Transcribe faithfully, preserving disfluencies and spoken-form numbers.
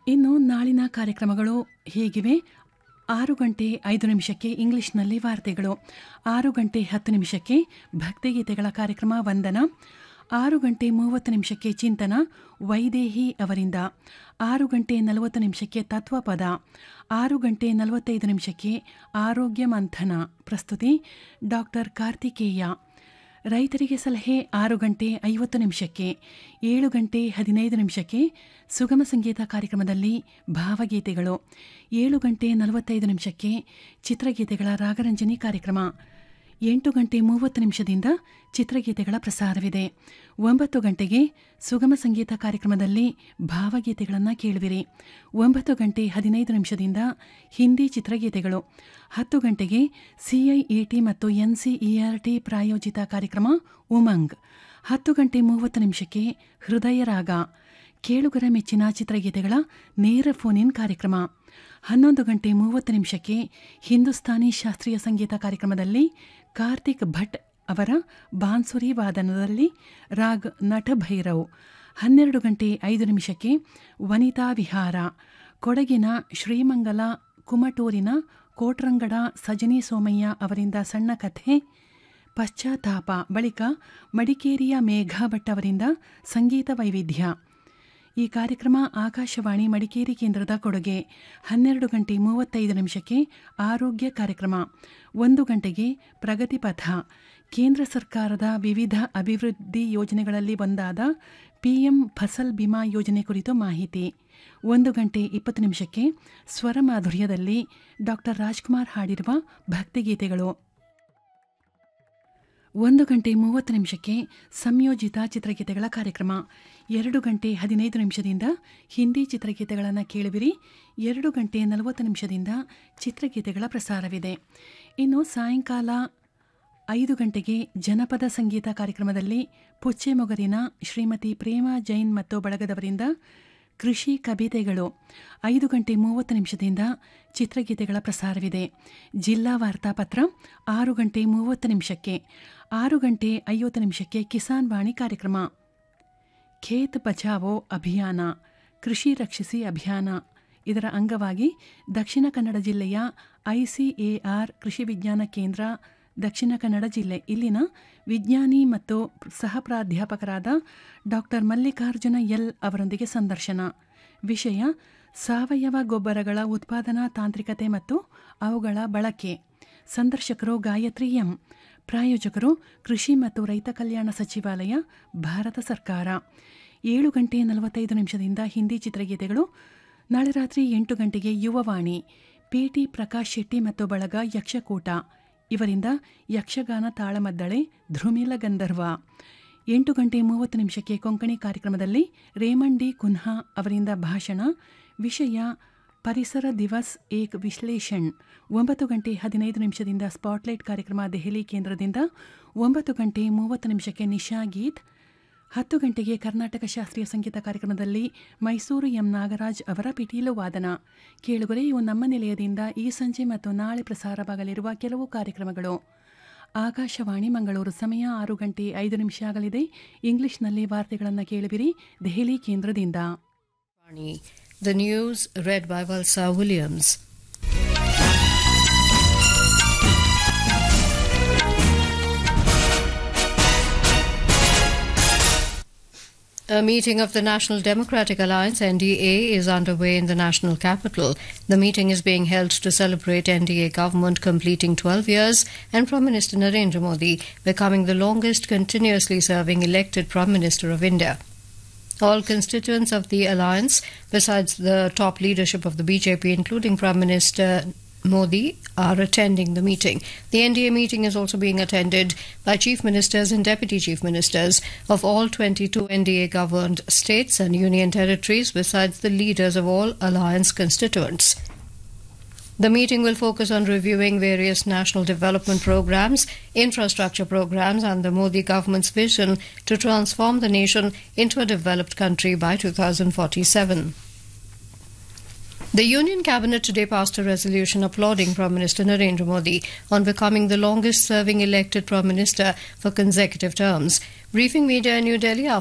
ಇನ್ನು ನಾಳಿನ ಕಾರ್ಯಕ್ರಮಗಳು ಹೀಗಿವೆ. ಆರು ಗಂಟೆ ಐದು ನಿಮಿಷಕ್ಕೆ ಇಂಗ್ಲಿಷ್ನಲ್ಲಿ ವಾರ್ತೆಗಳು, ಆರು ಗಂಟೆ ಹತ್ತು ನಿಮಿಷಕ್ಕೆ ಭಕ್ತಿಗೀತೆಗಳ ಕಾರ್ಯಕ್ರಮ ವಂದನ, ಆರು ಗಂಟೆ ಮೂವತ್ತು ನಿಮಿಷಕ್ಕೆ ಚಿಂತನ ವೈದೇಹಿ ಅವರಿಂದ, ಆರು ಗಂಟೆ ನಲವತ್ತು ನಿಮಿಷಕ್ಕೆ ತತ್ವಪದ, ಆರು ಗಂಟೆ ನಲವತ್ತೈದು ನಿಮಿಷಕ್ಕೆ ಆರೋಗ್ಯ ಮಂಥನ, ಪ್ರಸ್ತುತಿ ಡಾಕ್ಟರ್ ಕಾರ್ತಿಕೇಯ. ರೈತರಿಗೆ ಸಲಹೆ ಆರು ಗಂಟೆ ಐವತ್ತು ನಿಮಿಷಕ್ಕೆ, ಏಳು ಗಂಟೆ ಹದಿನೈದು ನಿಮಿಷಕ್ಕೆ ಸುಗಮ ಸಂಗೀತ ಕಾರ್ಯಕ್ರಮದಲ್ಲಿ ಭಾವಗೀತೆಗಳು, ಏಳು ಗಂಟೆ ನಲವತ್ತೈದು ನಿಮಿಷಕ್ಕೆ ಚಿತ್ರಗೀತೆಗಳ ರಾಗರಂಜನಿ ಕಾರ್ಯಕ್ರಮ, ಎಂಟು ಗಂಟೆ ಮೂವತ್ತು ನಿಮಿಷದಿಂದ ಚಿತ್ರಗೀತೆಗಳ ಪ್ರಸಾರವಿದೆ. ಒಂಬತ್ತು ಗಂಟೆಗೆ ಸುಗಮ ಸಂಗೀತ ಕಾರ್ಯಕ್ರಮದಲ್ಲಿ ಭಾವಗೀತೆಗಳನ್ನು ಕೇಳುವಿರಿ. ಒಂಬತ್ತು ಗಂಟೆ ಹದಿನೈದು ನಿಮಿಷದಿಂದ ಹಿಂದಿ ಚಿತ್ರಗೀತೆಗಳು. ಹತ್ತು ಗಂಟೆಗೆ ಸಿಐಇಟಿ ಮತ್ತು ಎನ್ಸಿಇಆರ್ಟಿ ಪ್ರಾಯೋಜಿತ ಕಾರ್ಯಕ್ರಮ ಉಮಂಗ್. ಹತ್ತು ಗಂಟೆ ಮೂವತ್ತು ನಿಮಿಷಕ್ಕೆ ಹೃದಯ ರಾಗ, ಕೇಳುಗರ ಮೆಚ್ಚಿನ ಚಿತ್ರಗೀತೆಗಳ ನೇರ ಫೋನ್ ಇನ್ ಕಾರ್ಯಕ್ರಮ. ಹನ್ನೊಂದು ಗಂಟೆ ಮೂವತ್ತು ನಿಮಿಷಕ್ಕೆ ಹಿಂದೂಸ್ತಾನಿ ಶಾಸ್ತ್ರೀಯ ಸಂಗೀತ ಕಾರ್ಯಕ್ರಮದಲ್ಲಿ ಕಾರ್ತಿಕ್ ಭಟ್ ಅವರ ಬಾನ್ಸುರಿ ವಾದನದಲ್ಲಿ ರಾಗ್ ನಟಭೈರವ್. ಹನ್ನೆರಡು ಗಂಟೆ ಐದು ನಿಮಿಷಕ್ಕೆ ವನಿತಾ ವಿಹಾರ, ಕೊಡಗಿನ ಶ್ರೀಮಂಗಲ ಕುಮಟೂರಿನ ಕೋಟ್ರಂಗಡ ಸಜನಿ ಸೋಮಯ್ಯ ಅವರಿಂದ ಸಣ್ಣ ಕಥೆ ಪಶ್ಚಾತ್ತಾಪ. ಬಳಿಕ ಮಡಿಕೇರಿಯ ಮೇಘಾ ಭಟ್ ಅವರಿಂದ ಸಂಗೀತ ವೈವಿಧ್ಯ. ಈ ಕಾರ್ಯಕ್ರಮ ಆಕಾಶವಾಣಿ ಮಡಿಕೇರಿ ಕೇಂದ್ರದ ಕೊಡುಗೆ. ಹನ್ನೆರಡು ಗಂಟೆ ಮೂವತ್ತೈದು ನಿಮಿಷಕ್ಕೆ ಆರೋಗ್ಯ ಕಾರ್ಯಕ್ರಮ. ಒಂದು ಗಂಟೆಗೆ ಪ್ರಗತಿ ಪಥ, ಕೇಂದ್ರ ಸರ್ಕಾರದ ವಿವಿಧ ಅಭಿವೃದ್ಧಿ ಯೋಜನೆಗಳಲ್ಲಿ ಒಂದಾದ ಪಿಎಂ ಫಸಲ್ ಬಿಮಾ ಯೋಜನೆ ಕುರಿತು ಮಾಹಿತಿ. ಒಂದು ಗಂಟೆ ಇಪ್ಪತ್ತು ನಿಮಿಷಕ್ಕೆ ಸ್ವರ ಮಾಧುರ್ಯದಲ್ಲಿ ಡಾಕ್ಟರ್ ರಾಜ್ಕುಮಾರ್ ಹಾಡಿರುವ ಭಕ್ತಿಗೀತೆಗಳು. ಒಂದು ಗಂಟೆ ಮೂವತ್ತು ನಿಮಿಷಕ್ಕೆ ಸಂಯೋಜಿತ ಚಿತ್ರಗೀತೆಗಳ ಕಾರ್ಯಕ್ರಮ. ಎರಡು ಗಂಟೆ ಹದಿನೈದು ನಿಮಿಷದಿಂದ ಹಿಂದಿ ಚಿತ್ರಗೀತೆಗಳನ್ನು ಕೇಳುವಿರಿ. ಎರಡು ಗಂಟೆ ನಲವತ್ತು ನಿಮಿಷದಿಂದ ಚಿತ್ರಗೀತೆಗಳ ಪ್ರಸಾರವಿದೆ. ಇನ್ನು ಸಾಯಂಕಾಲ ಐದು ಗಂಟೆಗೆ ಜನಪದ ಸಂಗೀತ ಕಾರ್ಯಕ್ರಮದಲ್ಲಿ ಪುಚ್ಚೆಮೊಗರಿನ ಶ್ರೀಮತಿ ಪ್ರೇಮಾ ಜೈನ್ ಮತ್ತು ಬಳಗದವರಿಂದ ಕೃಷಿ ಕವಿತೆಗಳು. ಐದು ಗಂಟೆ ಮೂವತ್ತು ನಿಮಿಷದಿಂದ ಚಿತ್ರಗೀತೆಗಳ ಪ್ರಸಾರವಿದೆ. ಜಿಲ್ಲಾ ವಾರ್ತಾಪತ್ರ ಆರು ಗಂಟೆ ಮೂವತ್ತು ನಿಮಿಷಕ್ಕೆ. ಆರು ಗಂಟೆ ಐವತ್ತು ನಿಮಿಷಕ್ಕೆ ಕಿಸಾನ್ ವಾಣಿ ಕಾರ್ಯಕ್ರಮ. ಖೇತ್ ಬಚಾವೋ ಅಭಿಯಾನ, ಕೃಷಿ ರಕ್ಷಿಸಿ ಅಭಿಯಾನ, ಇದರ ಅಂಗವಾಗಿ ದಕ್ಷಿಣ ಕನ್ನಡ ಜಿಲ್ಲೆಯ ಐಸಿಎಆರ್ ಕೃಷಿ ವಿಜ್ಞಾನ ಕೇಂದ್ರ ದಕ್ಷಿಣ ಕನ್ನಡ ಜಿಲ್ಲೆ ಇಲ್ಲಿನ ವಿಜ್ಞಾನಿ ಮತ್ತು ಸಹ ಪ್ರಾಧ್ಯಾಪಕರಾದ ಡಾಕ್ಟರ್ ಮಲ್ಲಿಕಾರ್ಜುನ ಎಲ್ ಅವರೊಂದಿಗೆ ಸಂದರ್ಶನ. ವಿಷಯ ಸಾವಯವ ಗೊಬ್ಬರಗಳ ಉತ್ಪಾದನಾ ತಾಂತ್ರಿಕತೆ ಮತ್ತು ಅವುಗಳ ಬಳಕೆ. ಸಂದರ್ಶಕರು ಗಾಯತ್ರಿ ಎಂ. ಪ್ರಾಯೋಜಕರು ಕೃಷಿ ಮತ್ತು ರೈತ ಕಲ್ಯಾಣ ಸಚಿವಾಲಯ, ಭಾರತ ಸರ್ಕಾರ. ಏಳು ಗಂಟೆ ನಲವತ್ತೈದು ನಿಮಿಷದಿಂದ ಹಿಂದಿ ಚಿತ್ರಗೀತೆಗಳು. ನಾಳೆ ರಾತ್ರಿ ಎಂಟು ಗಂಟೆಗೆ ಯುವವಾಣಿ, ಪಿಟಿ ಪ್ರಕಾಶ್ ಶೆಟ್ಟಿ ಮತ್ತು ಬಳಗ ಯಕ್ಷಕೂಟ ಇವರಿಂದ ಯಕ್ಷಗಾನ ತಾಳಮದ್ದಳೆ ಧ್ರುಮಿಲ ಗಂಧರ್ವ. ಎಂಟು ಗಂಟೆ ಮೂವತ್ತು ನಿಮಿಷಕ್ಕೆ ಕೊಂಕಣಿ ಕಾರ್ಯಕ್ರಮದಲ್ಲಿ ರೇಮಂಡ್ ಡಿ ಕುನ್ಹಾ ಅವರಿಂದ ಭಾಷಣ. ವಿಷಯ ಪರಿಸರ ದಿವಸ್ ಏಕ್ ವಿಶ್ಲೇಷಣ್. ಒಂಬತ್ತು ಗಂಟೆ ಹದಿನೈದು ನಿಮಿಷದಿಂದ ಸ್ಪಾಟ್ಲೈಟ್ ಕಾರ್ಯಕ್ರಮ ದೆಹಲಿ ಕೇಂದ್ರದಿಂದ. ಒಂಬತ್ತು ಗಂಟೆ ಮೂವತ್ತು ನಿಮಿಷಕ್ಕೆ ನಿಶಾ ಗೀತ್. ಹತ್ತು ಗಂಟೆಗೆ ಕರ್ನಾಟಕ ಶಾಸ್ತ್ರೀಯ ಸಂಗೀತ ಕಾರ್ಯಕ್ರಮದಲ್ಲಿ ಮೈಸೂರು ಎಂ ನಾಗರಾಜ್ ಅವರ ಪಿಟೀಲು ವಾದನ. ಕೇಳುಗರೆ, ಇವು ನಮ್ಮ ನಿಲಯದಿಂದ ಈ ಸಂಜೆ ಮತ್ತು ನಾಳೆ ಪ್ರಸಾರವಾಗಲಿರುವ ಕೆಲವು ಕಾರ್ಯಕ್ರಮಗಳು. ಆಕಾಶವಾಣಿ ಮಂಗಳೂರು. ಸಮಯ ಆರು ಗಂಟೆ ಐದು ನಿಮಿಷ ಆಗಲಿದೆ. ಇಂಗ್ಲಿಷ್ನಲ್ಲಿ ವಾರ್ತೆಗಳನ್ನು ಕೇಳುವಿರಿ ದೆಹಲಿ ಕೇಂದ್ರದಿಂದ. The news read by Valsa Williams. A meeting of the National Democratic Alliance N D A is underway in the national capital. The meeting is being held to celebrate N D A government completing twelve years and Prime Minister Narendra Modi becoming the longest continuously serving elected Prime Minister of India. All constituents of the alliance, besides the top leadership of the B J P, including Prime Minister Modi, are attending the meeting. The N D A meeting is also being attended by chief ministers and deputy chief ministers of all twenty-two N D A governed states and union territories, besides the leaders of all alliance constituents. The meeting will focus on reviewing various national development programs, infrastructure programs, and the Modi government's vision to transform the nation into a developed country by two thousand forty-seven. The Union Cabinet today passed a resolution applauding Prime Minister Narendra Modi on becoming the longest-serving elected Prime Minister for consecutive terms. Briefing media in New Delhi